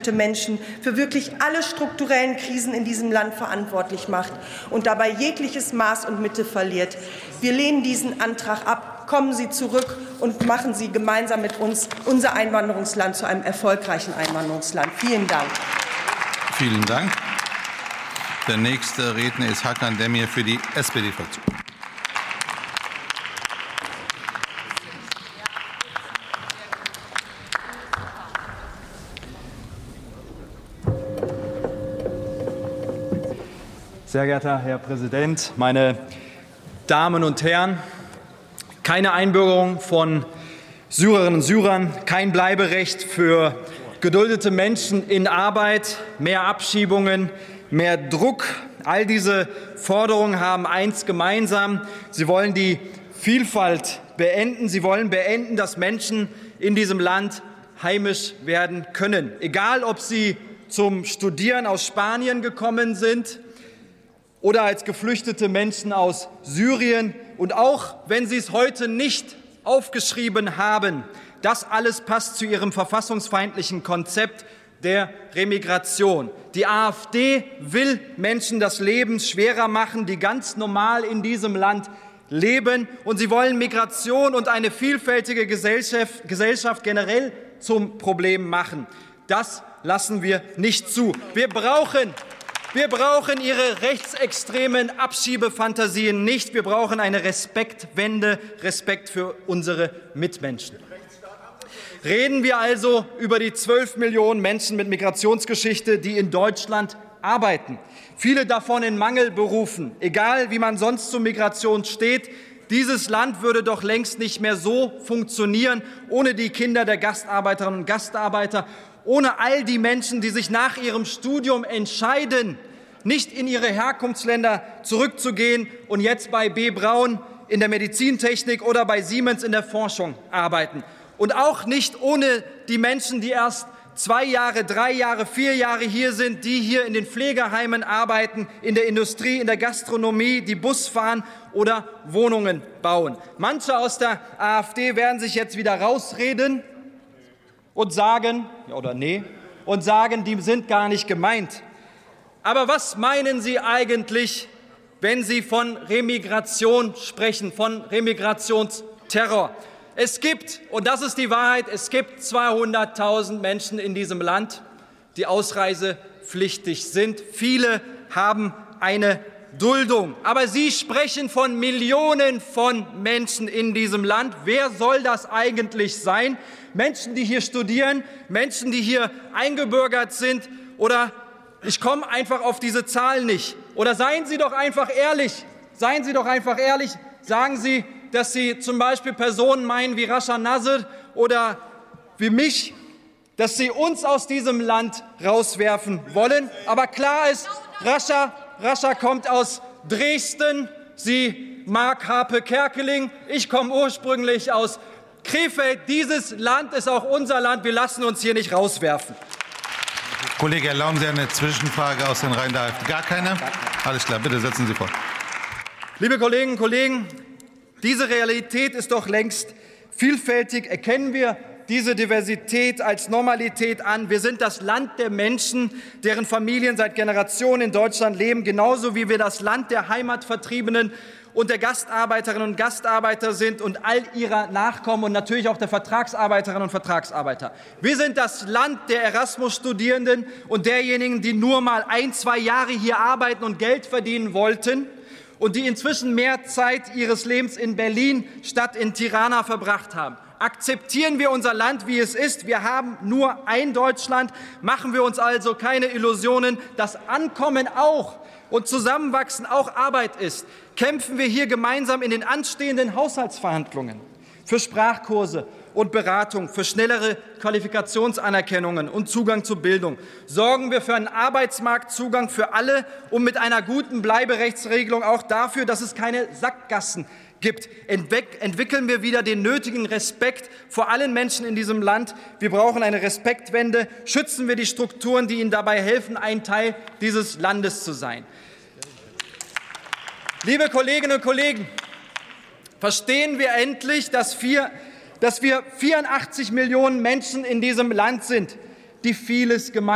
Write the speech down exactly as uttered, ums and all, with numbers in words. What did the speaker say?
geflüchtete Menschen für wirklich alle strukturellen Krisen in diesem Land verantwortlich macht und dabei jegliches Maß und Mitte verliert. Wir lehnen diesen Antrag ab. Kommen Sie zurück und machen Sie gemeinsam mit uns unser Einwanderungsland zu einem erfolgreichen Einwanderungsland. Vielen Dank. Vielen Dank. Der nächste Redner ist Hakan Demir für die S P D-Fraktion. Sehr geehrter Herr Präsident, meine Damen und Herren! Keine Einbürgerung von Syrerinnen und Syrern, kein Bleiberecht für geduldete Menschen in Arbeit, mehr Abschiebungen, mehr Druck. All diese Forderungen haben eins gemeinsam. Sie wollen die Vielfalt beenden. Sie wollen beenden, dass Menschen in diesem Land heimisch werden können. Egal, ob sie zum Studieren aus Spanien gekommen sind oder als geflüchtete Menschen aus Syrien. Und auch wenn Sie es heute nicht aufgeschrieben haben, das alles passt zu Ihrem verfassungsfeindlichen Konzept der Remigration. Die AfD will Menschen das Leben schwerer machen, die ganz normal in diesem Land leben. Und sie wollen Migration und eine vielfältige Gesellschaft, Gesellschaft generell zum Problem machen. Das lassen wir nicht zu. Wir brauchen Wir brauchen Ihre rechtsextremen Abschiebefantasien nicht. Wir brauchen eine Respektwende, Respekt für unsere Mitmenschen. Reden wir also über die zwölf Millionen Menschen mit Migrationsgeschichte, die in Deutschland arbeiten. Viele davon in Mangelberufen. Egal, wie man sonst zur Migration steht, dieses Land würde doch längst nicht mehr so funktionieren, ohne die Kinder der Gastarbeiterinnen und Gastarbeiter, ohne all die Menschen, die sich nach ihrem Studium entscheiden, nicht in ihre Herkunftsländer zurückzugehen und jetzt bei B. Braun in der Medizintechnik oder bei Siemens in der Forschung arbeiten. Und auch nicht ohne die Menschen, die erst zwei Jahre, drei Jahre, vier Jahre hier sind, die hier in den Pflegeheimen arbeiten, in der Industrie, in der Gastronomie, die Bus fahren oder Wohnungen bauen. Manche aus der AfD werden sich jetzt wieder rausreden und sagen, ja oder nee, und sagen, die sind gar nicht gemeint. Aber was meinen Sie eigentlich, wenn Sie von Remigration sprechen, von Remigrationsterror? Es gibt, und das ist die Wahrheit, es gibt zweihunderttausend Menschen in diesem Land, die ausreisepflichtig sind. Viele haben eine Duldung. Aber Sie sprechen von Millionen von Menschen in diesem Land. Wer soll das eigentlich sein? Menschen, die hier studieren, Menschen, die hier eingebürgert sind, oder ich komme einfach auf diese Zahl nicht. Oder seien Sie doch einfach ehrlich. Seien Sie doch einfach ehrlich. Sagen Sie, dass Sie zum Beispiel Personen meinen wie Rascha Nasr oder wie mich, dass Sie uns aus diesem Land rauswerfen wollen. Aber klar ist, Rascha, Rascha kommt aus Dresden. Sie mag Harpe Kerkeling. Ich komme ursprünglich aus Krefeld. Dieses Land ist auch unser Land. Wir lassen uns hier nicht rauswerfen. Kollege, erlauben Sie eine Zwischenfrage aus den Reihen der AfD? Gar keine? Alles klar, bitte setzen Sie fort. Liebe Kolleginnen und Kollegen, diese Realität ist doch längst vielfältig. Erkennen wir diese Diversität als Normalität an. Wir sind das Land der Menschen, deren Familien seit Generationen in Deutschland leben, genauso wie wir das Land der Heimatvertriebenen und der Gastarbeiterinnen und Gastarbeiter sind und all ihrer Nachkommen und natürlich auch der Vertragsarbeiterinnen und Vertragsarbeiter. Wir sind das Land der Erasmus-Studierenden und derjenigen, die nur mal ein, zwei Jahre hier arbeiten und Geld verdienen wollten und die inzwischen mehr Zeit ihres Lebens in Berlin statt in Tirana verbracht haben. Akzeptieren wir unser Land, wie es ist. Wir haben nur ein Deutschland. Machen wir uns also keine Illusionen, dass Ankommen auch und Zusammenwachsen auch Arbeit ist. Kämpfen wir hier gemeinsam in den anstehenden Haushaltsverhandlungen für Sprachkurse und Beratung, für schnellere Qualifikationsanerkennungen und Zugang zur Bildung. Sorgen wir für einen Arbeitsmarktzugang für alle und mit einer guten Bleiberechtsregelung auch dafür, dass es keine Sackgassen gibt. Entwickeln wir wieder den nötigen Respekt vor allen Menschen in diesem Land. Wir brauchen eine Respektwende. Schützen wir die Strukturen, die ihnen dabei helfen, ein Teil dieses Landes zu sein. Liebe Kolleginnen und Kollegen, verstehen wir endlich, dass wir, dass wir vierundachtzig Millionen Menschen in diesem Land sind, die vieles gemeinsam